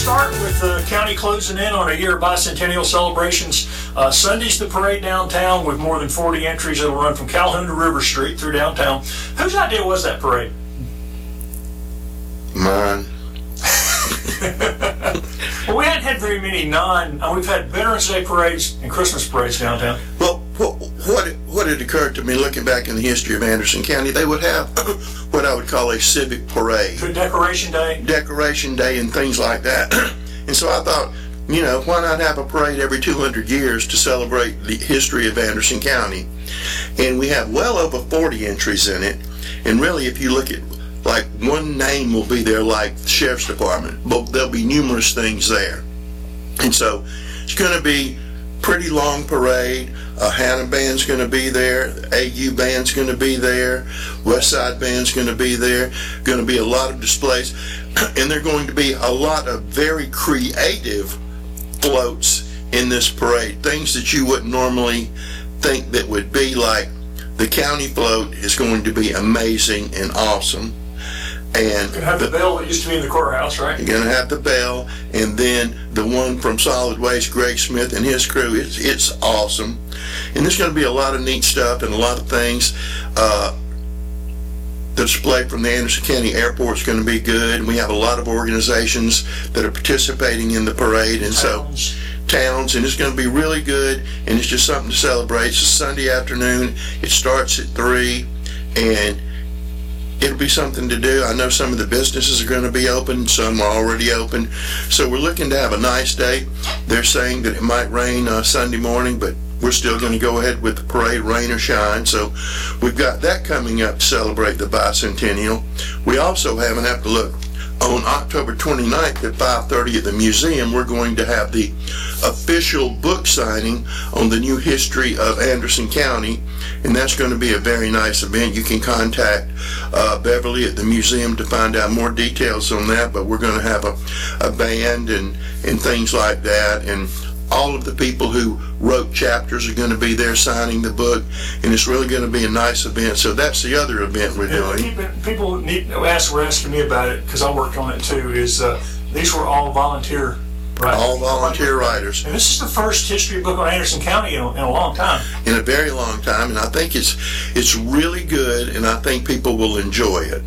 start with the county closing in on a year of bicentennial celebrations. Sunday's the parade downtown with more than 40 entries that'll run from Calhoun to River Street through downtown. Whose idea was that parade? Mine. Well, we hadn't had very many we've had Veterans Day parades and Christmas parades downtown. Well, what had occurred to me looking back in the history of Anderson County, they would have what I would call a civic parade. Decoration Day? Decoration Day and things like that. And so I thought, why not have a parade every 200 years to celebrate the history of Anderson County? And we have well over 40 entries in it. And really, if you look at, like, one name will be there, like the Sheriff's Department, but there'll be numerous things there. And so it's going to be pretty long parade. Hannah Band's going to be there. AU Band's going to be there. West Side Band's going to be there. Going to be a lot of displays. And there are going to be a lot of very creative floats in this parade. Things that you wouldn't normally think that would be, like the county float is going to be amazing and awesome. And you're going to have the bell that used to be in the courthouse, right? You're going to have the bell, and then the one from Solid Waste, Greg Smith and his crew, it's awesome. And there's going to be a lot of neat stuff and a lot of things. The display from the Anderson County Airport is going to be good. We have a lot of organizations that are participating in the parade, and towns, and it's going to be really good, and it's just something to celebrate. It's a Sunday afternoon. It starts at 3, and it'll be something to do. I know some of the businesses are going to be open. Some are already open. So we're looking to have a nice day. They're saying that it might rain Sunday morning, but we're still going to go ahead with the parade, rain or shine. So we've got that coming up to celebrate the bicentennial. We also have, and have to look, on October 29th at 5:30 at the museum, we're going to have the official book signing on the new history of Anderson County, and that's going to be a very nice event. You can contact Beverly at the museum to find out more details on that, but we're going to have a band and things like that, and all of the people who wrote chapters are going to be there signing the book, and it's really going to be a nice event. So that's the other event we're doing. People were asking me about it, because I worked on it too, is these were all volunteer writers. All volunteer writers. And this is the first history book on Anderson County in a long time. In a very long time, and I think it's really good, and I think people will enjoy it.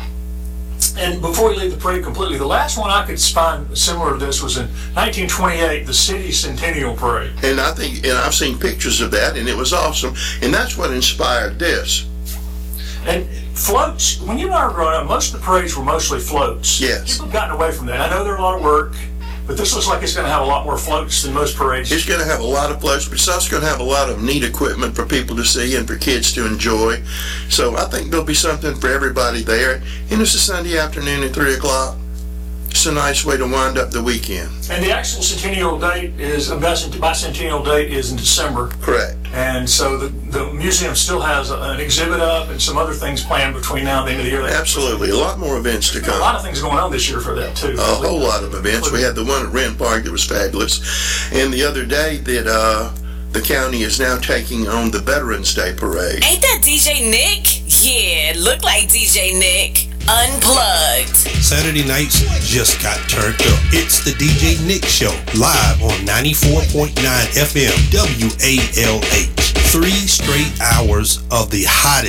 And before we leave the parade completely, the last one I could find similar to this was in 1928, the City Centennial Parade. And I've seen pictures of that, and it was awesome. And that's what inspired this. And floats, when you and I were growing up, most of the parades were mostly floats. Yes. People have gotten away from that. I know they're a lot of work, but this looks like it's going to have a lot more floats than most parades. It's going to have a lot of floats, but it's also going to have a lot of neat equipment for people to see and for kids to enjoy. So I think there'll be something for everybody there. And it's a Sunday afternoon at 3 o'clock. It's a nice way to wind up the weekend. And the actual bicentennial date is in December. Correct. And so the museum still has an exhibit up and some other things planned between now and the end of the year. Absolutely. A lot more events to come. A lot of things going on this year for that, too. A whole lot of events. We had the one at Wren Park that was fabulous. And the other day that the county is now taking on the Veterans Day Parade. Ain't that DJ Nick? Yeah, look like DJ Nick. Unplugged. Saturday nights just got turned up. It's the DJ Nick Show, live on 94.9 FM WALH. 3 straight hours of the hottest